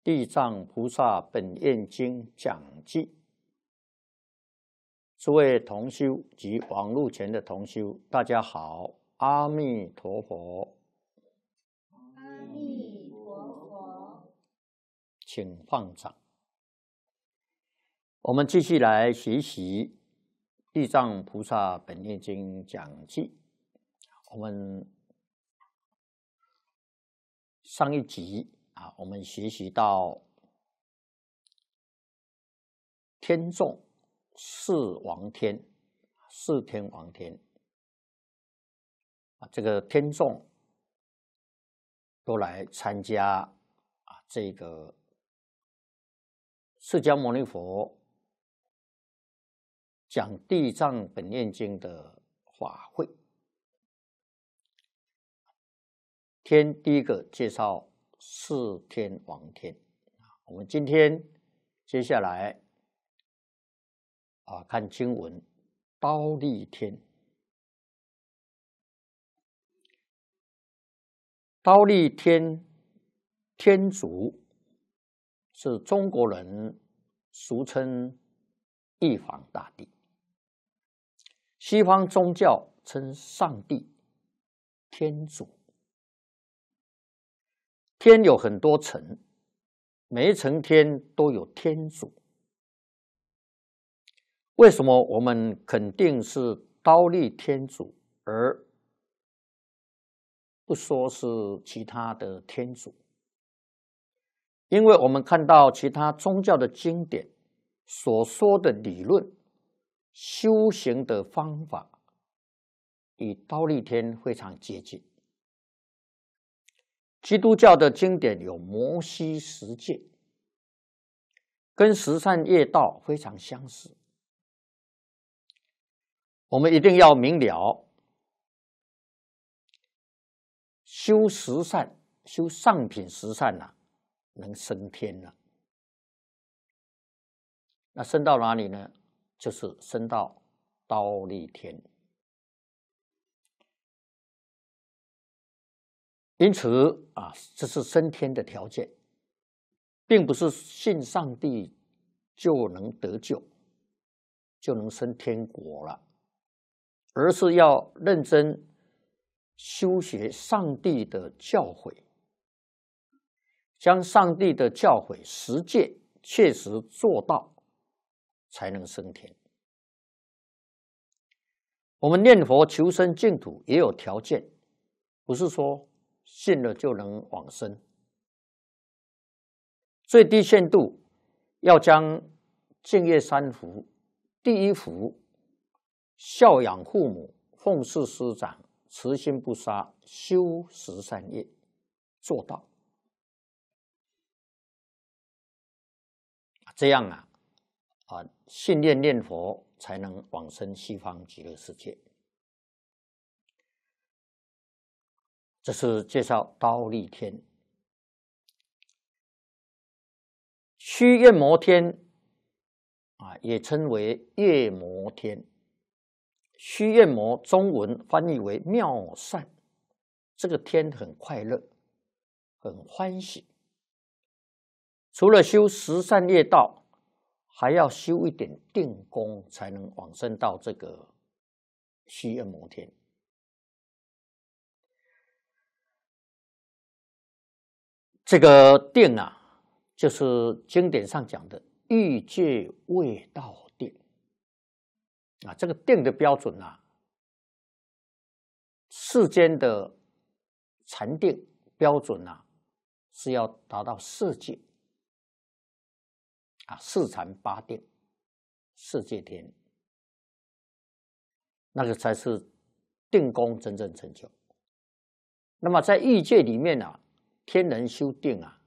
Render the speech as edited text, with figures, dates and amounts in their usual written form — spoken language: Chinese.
地藏菩萨本愿经讲记，诸位同修及网络前的同修，大家好，阿弥陀佛。 阿弥陀佛， 请放掌。我们继续来学习《地藏菩萨本愿经讲记》。我们上一集我们学习到天众四王天，四天王天这个天众都来参加这个释迦牟尼佛讲《地藏本愿经》的法会。第一个介绍四天王天，我们今天接下来看经文，忉利天。忉利天天主是中国人俗称玉皇大帝，西方宗教称上帝、天主。天有很多层，每一层天都有天主。为什么我们肯定是忉利天主，而不说是其他的天主？因为我们看到其他宗教的经典所说的理论、修行的方法，与忉利天非常接近。基督教的经典有摩西十诫，跟十善业道非常相似。我们一定要明了，修十善、修上品十善能升天了。那升到哪里呢？就是升到忉利天。因此这是升天的条件，并不是信上帝就能得救，就能升天国了，而是要认真修学上帝的教诲，将上帝的教诲实践切实做到，才能升天。我们念佛求生净土也有条件，不是说信了就能往生。最低限度要将净业三福，第一福孝养父母、奉事师长、慈心不杀、修十善业做到，这样信念念佛才能往生西方极乐世界。这是介绍忉利天。须焰摩天也称为夜摩天。须焰摩中文翻译为妙善，这个天很快乐，很欢喜。除了修十善业道，还要修一点定功，才能往生到这个须焰摩天。这个定就是经典上讲的欲界未到定这个定的标准世间的禅定标准是要达到色界四禅八定，色界天，那个才是定功真正成就。那么在欲界里面天人修定